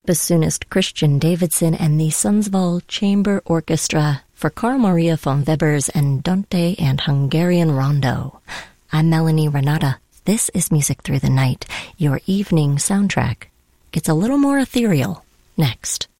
bassoonist Christian Davidson and the Sundsvall Chamber Orchestra for Carl Maria von Weber's Andante and Hungarian Rondo. I'm Melanie Renata. This is Music Through the Night. Your evening soundtrack gets a little more ethereal next.